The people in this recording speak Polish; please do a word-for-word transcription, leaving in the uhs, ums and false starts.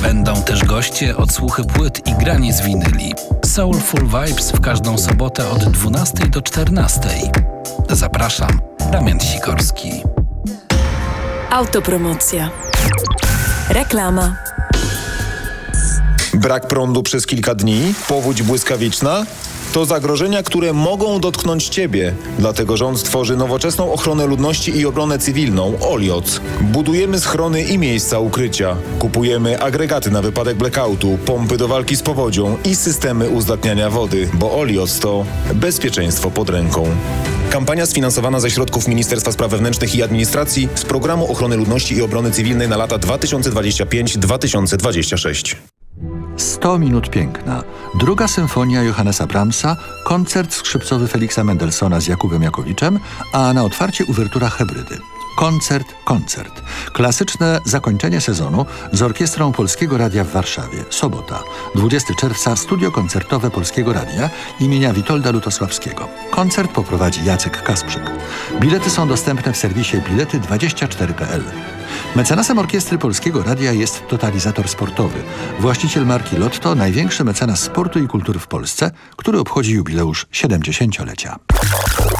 Będą też goście, odsłuchy płyt i granie z winyli. Soulful Vibes w każdą sobotę od dwunastej do czternastej. Zapraszam, Damian Sikorski. Autopromocja. Reklama. Brak prądu przez kilka dni? Powódź błyskawiczna? To zagrożenia, które mogą dotknąć Ciebie. Dlatego rząd tworzy nowoczesną ochronę ludności i obronę cywilną OLIOC. Budujemy schrony i miejsca ukrycia. Kupujemy agregaty na wypadek blackoutu, pompy do walki z powodzią i systemy uzdatniania wody, bo OLIOC to bezpieczeństwo pod ręką. Kampania sfinansowana ze środków Ministerstwa Spraw Wewnętrznych i Administracji z Programu Ochrony Ludności i Obrony Cywilnej na lata dwa tysiące dwudziesty piąty do dwa tysiące dwudziestego szóstego. sto minut piękna. Druga symfonia Johannesa Brahmsa, koncert skrzypcowy Feliksa Mendelssohna z Jakubem Jakowiczem, a na otwarcie uwertura Hebrydy. Koncert, koncert. Klasyczne zakończenie sezonu z Orkiestrą Polskiego Radia w Warszawie. Sobota, dwudziestego czerwca, studio koncertowe Polskiego Radia imienia Witolda Lutosławskiego. Koncert poprowadzi Jacek Kasprzyk. Bilety są dostępne w serwisie bilety dwadzieścia cztery kropka p l. Mecenasem Orkiestry Polskiego Radia jest Totalizator Sportowy, właściciel marki Lotto, największy mecenas sportu i kultury w Polsce, który obchodzi jubileusz siedemdziesięciolecia.